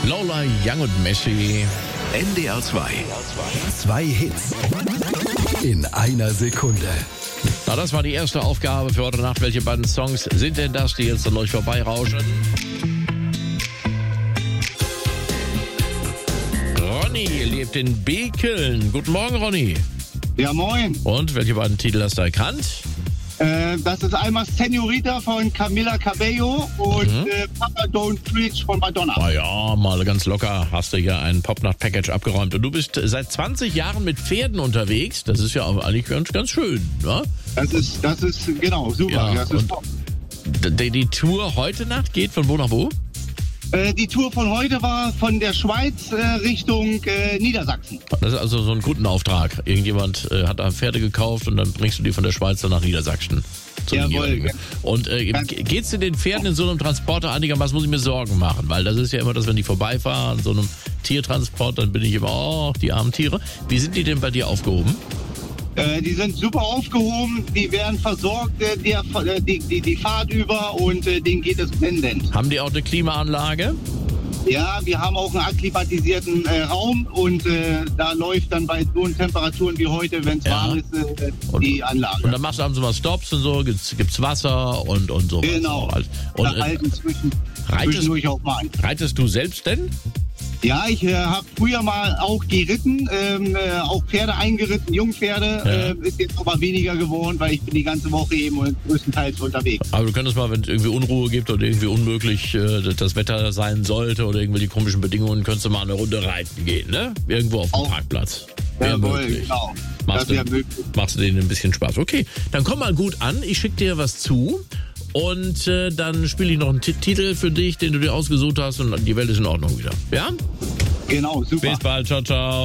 Lola Young und Messi. NDR 2. Zwei Hits in einer Sekunde. Na, das war die erste Aufgabe für heute Nacht. Welche beiden Songs sind denn das, die jetzt an euch vorbeirauschen? Ronny lebt in Bekeln. Guten Morgen, Ronny. Ja, moin. Und welche beiden Titel hast du erkannt? Das ist einmal Senorita von Camila Cabello und Papa Don't Preach von Madonna. Na ja, mal ganz locker hast du hier ein Popnacht-Package abgeräumt. Und du bist seit 20 Jahren mit Pferden unterwegs. Das ist ja auch eigentlich ganz schön, ne? Das ist genau, super. Ja, das ist top. Die Tour heute Nacht geht von wo nach wo? Die Tour von heute war von der Schweiz Richtung Niedersachsen. Das ist also so ein Kundenauftrag. Irgendjemand hat da Pferde gekauft und dann bringst du die von der Schweiz dann nach Niedersachsen. Jawohl. Und geht's dir den Pferden in so einem Transporter einigermaßen, muss ich mir Sorgen machen? Weil das ist ja immer das, wenn die vorbeifahren, so einem Tiertransport, dann bin ich immer, die armen Tiere. Wie sind die denn bei dir aufgehoben? Die sind super aufgehoben, die werden versorgt die Fahrt über und denen geht es blendend. Haben die auch eine Klimaanlage? Ja, wir haben auch einen akklimatisierten Raum und da läuft dann bei so Temperaturen wie heute, wenn es warm ist, die Anlage. Und dann machst du abends mal Stops und so, gibt's Wasser und so. Genau. Und zwischendurch auch mal. Reitest du selbst denn? Ja, ich habe früher mal auch geritten, auch Pferde eingeritten, Jungpferde, ist jetzt aber weniger geworden, weil ich bin die ganze Woche eben größtenteils unterwegs. Aber du könntest mal, wenn es irgendwie Unruhe gibt oder irgendwie unmöglich das Wetter sein sollte oder irgendwelche komischen Bedingungen, könntest du mal eine Runde reiten gehen, ne? Irgendwo auf dem Parkplatz. Jawohl, genau. Das wäre möglich. Machst du denen ein bisschen Spaß. Okay, dann komm mal gut an, ich schicke dir was zu. Und dann spiele ich noch einen Titel für dich, den du dir ausgesucht hast und die Welt ist in Ordnung wieder. Ja? Genau, super. Bis bald, ciao, ciao.